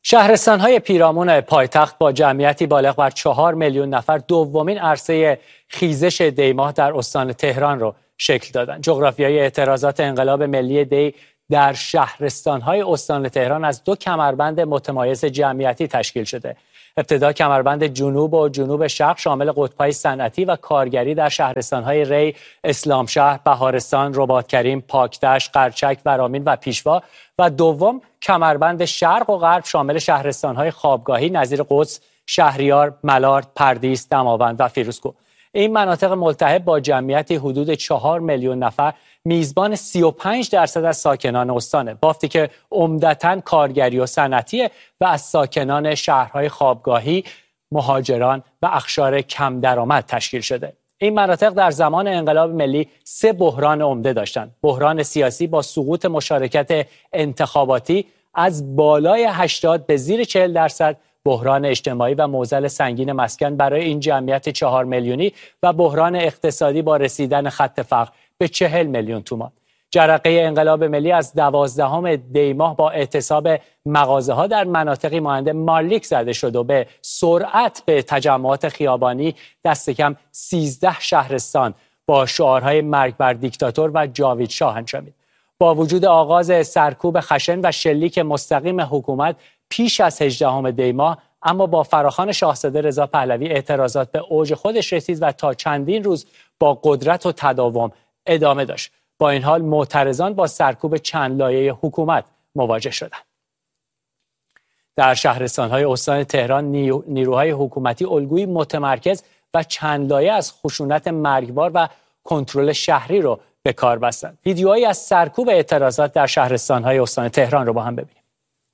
شهرستان‌های پیرامون پایتخت با جمعیتی بالغ بر 4 میلیون نفر دومین عرصه خیزش دی‌ماه در استان تهران را شکل دادند. جغرافیای اعتراضات انقلاب ملی دی در شهرستان‌های استان تهران از دو کمربند متمایز جمعیتی تشکیل شده. ابتدا کمربند جنوب و جنوب شرق شامل قطب‌های صنعتی و کارگری در شهرستان‌های ری، اسلامشهر، بهارستان، رباط‌کریم، پاکدشت، قرچک، ورامین و پیشوا و دوم کمربند شرق و غرب شامل شهرستان‌های خوابگاهی نظیر قدس، شهریار، ملارد، پردیس، دماوند و فیروزکوه. این مناطق ملتهب با جمعیتی حدود 4 میلیون نفر میزبان 35% از ساکنان استانه، بافتی که عمدتاً کارگری و صنعتیه و از ساکنان شهرهای خوابگاهی، مهاجران و اقشار کم درآمد تشکیل شده. این مناطق در زمان انقلاب ملی 3 بحران عمده داشتند. بحران سیاسی با سقوط مشارکت انتخاباتی از بالای 80 به زیر 40%، بحران اجتماعی و معضل سنگین مسکن برای این جمعیت 4 میلیونی و بحران اقتصادی با رسیدن خط فقر به 40 میلیون تومان. جرقه انقلاب ملی از 12 دی‌ماه با اعتصاب مغازه‌ها در مناطقی مانند مارلیک زده شد و به سرعت به تجمعات خیابانی دست کم 13 شهرستان با شعارهای مرگ بر دیکتاتور و جاوید شاه انجامید. با وجود آغاز سرکوب خشن و شلیک مستقیم حکومت پیش از 18 دی‌ماه، اما با فراخوان شاهزاده رضا پهلوی اعتراضات به اوج خودش رسید و تا چندین روز با قدرت و تداوم ادامه داشت. با این حال معترضان با سرکوب چند لایه حکومت مواجه شدند. در شهرستان‌های استان تهران نیروهای حکومتی الگویی متمرکز و چند لایه از خشونت مرگبار و کنترل شهری رو به کار بستند. ویدیوهایی از سرکوب اعتراضات در شهرستان‌های استان تهران رو با هم ببینیم.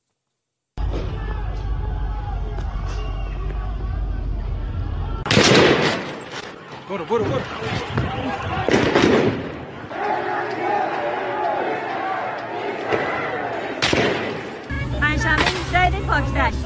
برو پنجشنبه 18 پاکدشت.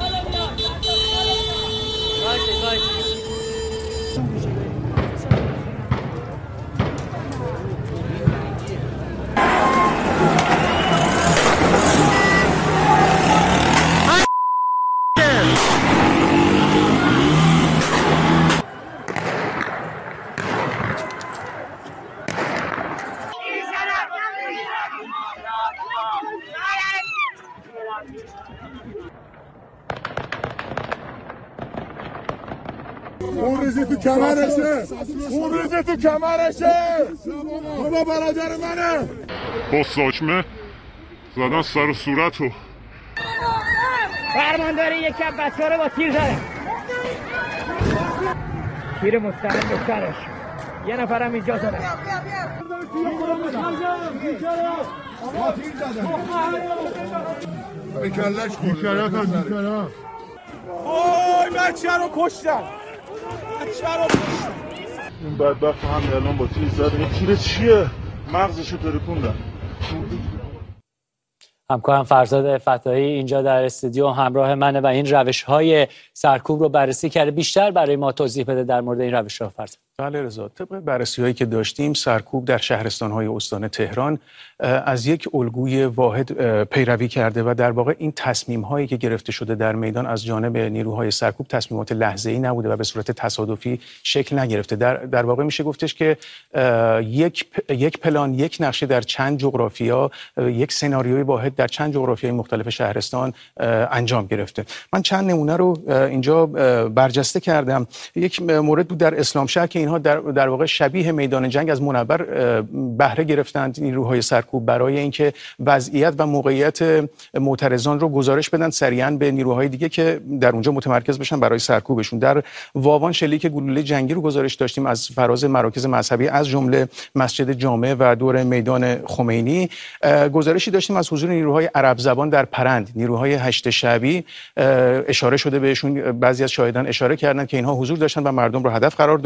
اون ریزی تو کمرشه بابا برادر منه با ساچمه زدن سر و صورتو. فرمانداری یکی از بچه‌ها رو با تیر زده، تیر مستقیم به سرش. یه نفرم اینجا زده. به کلش بیکرا وای بچه رو کشتن. این بدبخت هم الان با تیر زده. این تیر چیه؟ مغزشو ترکوندن. همکارم فرزاد فتاحی اینجا در استودیو همراه منه و این روش‌های سرکوب رو بررسی کرده. بیشتر برای ما توضیح بده در مورد این روش‌ها فرزاد. بله رضا، طبق بررسی‌هایی که داشتیم سرکوب در شهرستان‌های استان تهران از یک الگوی واحد پیروی کرده و در واقع این تصمیم‌هایی که گرفته شده در میدان از جانب نیروهای سرکوب تصمیمات لحظه‌ای نبوده و به صورت تصادفی شکل نگرفته. در واقع میشه گفتش که یک پلان، یک نقشه در چند جغرافیا، یک سناریوی واحد در چند جغرافیای مختلف شهرستان انجام گرفته. من چند نمونه رو اینجا برجسته کردم. یک مورد بود در اسلامشهر که اینها در واقع شبیه میدان جنگ از منور بهره گرفتند نیروهای سرکوب برای اینکه وضعیت و موقعیت معترضان رو گزارش بدن سریعا به نیروهای دیگه که در اونجا متمرکز بشن برای سرکوبشون. در واوان شلیک گلوله جنگی رو گزارش داشتیم از فراز مراکز مذهبی از جمله مسجد جامع و دور میدان خمینی. گزارشی داشتیم از حضور نیروهای عرب زبان در پرند، نیروهای هشت شعبی اشاره شده بهشون، بعضی از شاهدان اشاره کردند که اینها حضور داشتن و مردم رو هدف قرار دادند.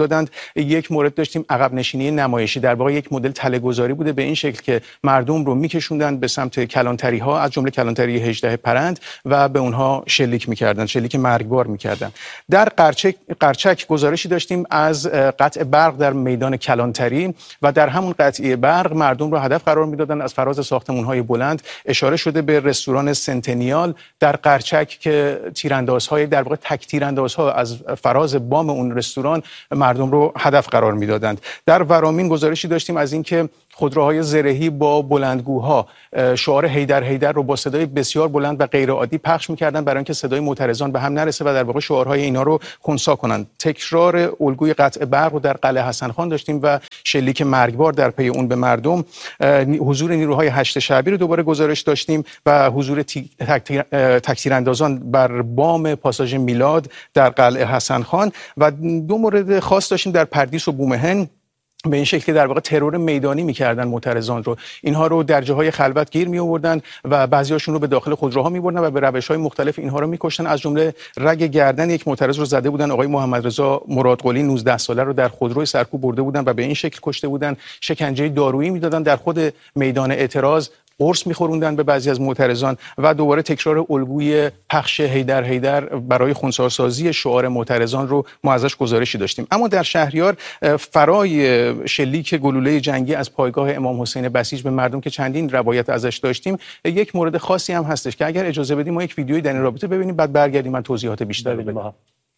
یک مورد داشتیم عقب نشینی نمایشی، در واقع یک مدل تله‌گذاری بوده به این شکل که مردم رو میکشوندن به سمت کلانتری ها، از جمله کلانتری 18 پرند، و به اونها شلیک میکردن، شلیک مرگبار میکردن. در قرچک گزارشی داشتیم از قطع برق در میدان کلانتری و در همون قطعی برق مردم رو هدف قرار میدادن از فراز ساختمان‌های بلند. اشاره شده به رستوران سنتنیال در قرچک که تیراندازهای در واقع تک تیراندازها از فراز بام اون رستوران مردم رو هدف قرار میدادند. در ورامین گزارشی داشتیم از اینکه خودروهای زرهی با بلندگوها شعار حیدر حیدر رو با صدای بسیار بلند و غیر عادی پخش می‌کردند برای اینکه صدای معترضان به هم نرسه و در واقع شعارهای اینا رو خنثی کنند. تکرار الگوی قطع برق رو در قلعه حسن خان داشتیم و شلیک مرگبار در پی اون به مردم. حضور نیروهای هشت شعبی رو دوباره گزارش داشتیم و حضور تکتیراندازان بر بام پاساژ میلاد در قلعه حسن خان. و دو مورد خاص داشتیم در پردیس و بومهن، به این شکل که در واقع ترور میدانی می‌کردن معترضان رو. اینها رو در جاهای خلوت گیر می‌آوردن و بعضی‌هاشون رو به داخل خودروها می‌بردن و به روش‌های مختلف اینها رو می‌کشتن. از جمله رگ گردن یک معترض رو زده بودن، آقای محمد رضا مرادقلی 19 ساله رو در خودروی سرکوب برده بودن و به این شکل کشته بودن. شکنجه دارویی می‌دادن در خود میدان اعتراض، قرص می‌خوروندن به بعضی از معترضان و دوباره تکرار الگوی پخش حیدر حیدر برای خنثی‌سازی شعار معترضان رو ما ازش گزارشی داشتیم. اما در شهریار فرای شلیک گلوله جنگی از پایگاه امام حسین بسیج به مردم که چندین روایت ازش داشتیم، یک مورد خاصی هم هستش که اگر اجازه بدیم ما یک ویدیویی در این رابطه ببینیم، بعد برگردیم من توضیحات بیشتر بدم.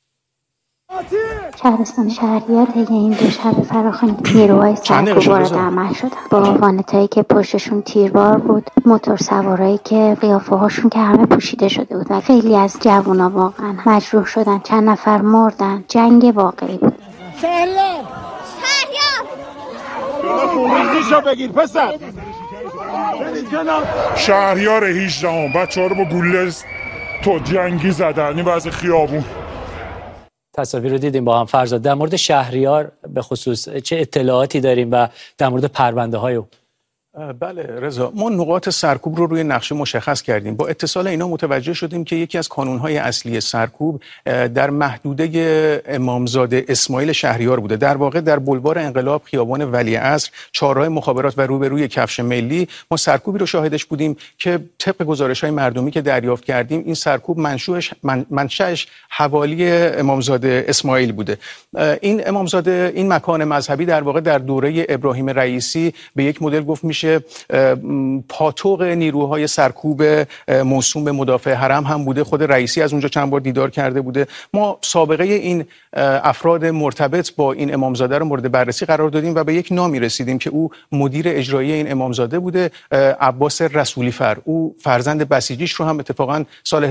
شهرستان شهریار طی این دو شب فراخوان نیروهای سرکوب وارد عمل شدن با وانتایی که پشتشون تیربار بود، موتور سوارایی که قیافه هاشون که همه پوشیده شده بود و خیلی از جوونا واقعا مجروح شدن، چند نفر مردن. جنگ واقعی بود. شهریار خونریزیشو بگیر پسر. شهریار 18 بچه‌ها رو با گوله تو جنگی زدن این واسه خیابون. تصاویر رو دیدیم با هم. فرزاد، در مورد شهریار به خصوص چه اطلاعاتی داریم و در مورد پرونده‌های او؟ بله رضا، ما نقاط سرکوب رو روی نقشه مشخص کردیم. با اتصال اینا متوجه شدیم که یکی از کانون‌های اصلی سرکوب در محدوده امامزاده اسماعیل شهریار بوده. در واقع در بلوار انقلاب، خیابان ولیعصر، چهارراه مخابرات و روبروی کفش ملی ما سرکوبی رو شاهدش بودیم که طبق گزارش‌های مردمی که دریافت کردیم این سرکوب منشأش حوالی امامزاده اسماعیل بوده. این امامزاده، این مکان مذهبی در واقع در دوره ابراهیم رئیسی به یک مدل گفت میشه پاتوق نیروهای سرکوب موسوم به مدافع حرم هم بوده. خود رئیسی از اونجا چند بار دیدار کرده بوده. ما سابقه این افراد مرتبط با این امامزاده رو مورد بررسی قرار دادیم و به یک نامی رسیدیم که او مدیر اجرایی این امامزاده بوده، عباس رسولیفر. او فرزند بسیجیش رو هم اتفاقا سال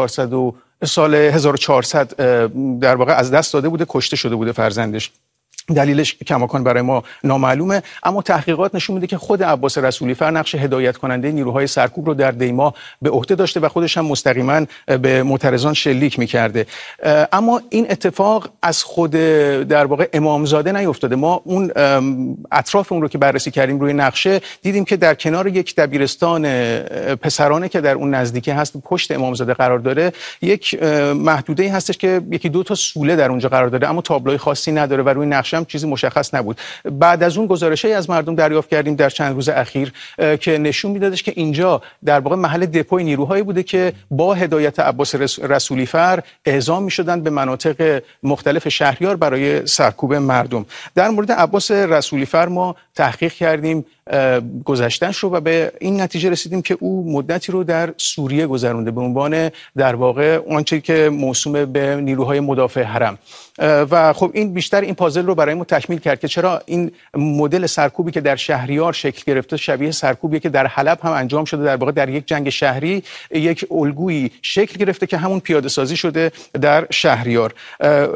1400 در واقع از دست داده بوده، کشته شده بوده فرزندش. دلیلش کماکان برای ما نامعلومه، اما تحقیقات نشون میده که خود عباس رسولیفر نقش هدایت کننده نیروهای سرکوب رو در دیما به عهده داشته و خودش هم مستقیما به معترضان شلیک میکرده. اما این اتفاق از خود در واقع امامزاده نیفتاده. ما اون اطراف اون رو که بررسی کردیم روی نقشه دیدیم که در کنار یک دبیرستان پسرانه که در اون نزدیکی هست، پشت امامزاده قرار داره، یک محدوده‌ای هستش که یکی دو تا سوله در اونجا قرار داره، اما تابلوی خاصی نداره و روی نقشه هم چیزی مشخص نبود. بعد از اون گزارش‌های از مردم دریافت کردیم در چند روز اخیر که نشون میدادش که اینجا در واقع محل دپوی نیروهایی بوده که با هدایت عباس رسولیفر اعزام می‌شدند به مناطق مختلف شهریار برای سرکوب مردم. در مورد عباس رسولیفر ما تحقیق کردیم گذشته‌اش رو و به این نتیجه رسیدیم که او مدتی رو در سوریه گذرونده به عنوان در واقع آنچه که موسوم به نیروهای مدافع حرم. و خب این بیشتر این پازل رو برای ما تکمیل کرد که چرا این مدل سرکوبی که در شهریار شکل گرفته شبیه سرکوبی که در حلب هم انجام شده، در واقع در یک جنگ شهری یک الگویی شکل گرفته که همون پیاده سازی شده در شهریار.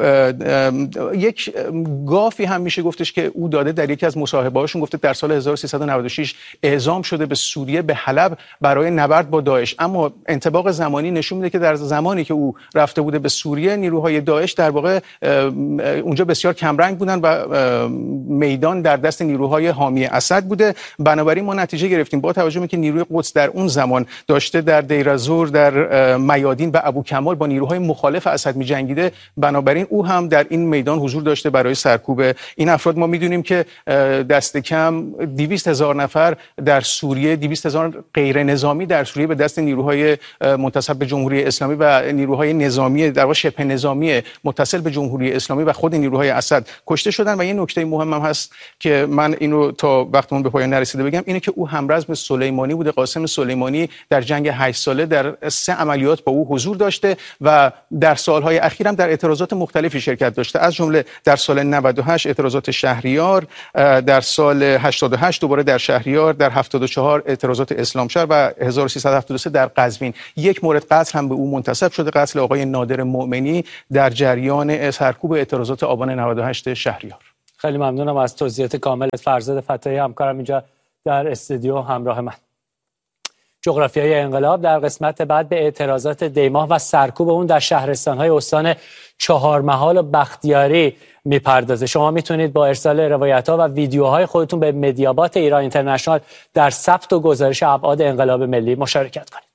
یک گافی هم میشه گفتش که او داده در یکی از مصاحبه‌هاشون، گفته در سال 1300 1396 اعزام شده به سوریه، به حلب برای نبرد با داعش. اما انطباق زمانی نشون میده که در زمانی که او رفته بوده به سوریه، نیروهای داعش در واقع اونجا بسیار کمرنگ بودن و میدان در دست نیروهای حامی اسد بوده. بنابراین ما نتیجه گرفتیم با توجه به اینکه نیروی قدس در اون زمان داشته در دیر الزور، در میادین و ابو کمال با نیروهای مخالف اسد می‌جنگیده، بنابراین او هم در این میدان حضور داشته برای سرکوب این افراد. ما میدونیم که دست کم 200,000 نفر در سوریه، 200,000 غیر نظامی در سوریه به دست نیروهای منتسب به جمهوری اسلامی و نیروهای نظامی در واقع شبه نظامی متصل به جمهوری اسلامی و خود نیروهای اسد کشته شدن. و یه نکته مهم هم هست که من اینو تا وقتمون به پایان نرسیده بگم، اینه که او همرزم سلیمانی بوده. قاسم سلیمانی در جنگ 8 ساله در 3 عملیات با او حضور داشته و در سالهای اخیر هم در اعتراضات مختلفی شرکت داشته، از جمله در سال 98 اعتراضات شهریار، در سال 88 دوباره در شهریار، در 74 اعتراضات اسلامشهر و 1373 در قزوین. یک مورد قتل هم به او منتسب شده، قتل آقای نادر مؤمنی در جریان سرکوب اعتراضات آبان 98 شهریار. خیلی ممنونم از توضیحات کاملت. فرزاد فتاحی همکارم اینجا در استودیو همراه من. جغرافیای انقلاب در قسمت بعد به اعتراضات دیماه و سرکوب اون در شهرستان‌های استان چهارمحال و بختیاری میپردازه. شما میتونید با ارسال روایت‌ها و ویدیوهای خودتون به مدیابات ایران اینترنشنال در ثبت و گزارش ابعاد انقلاب ملی مشارکت کنید.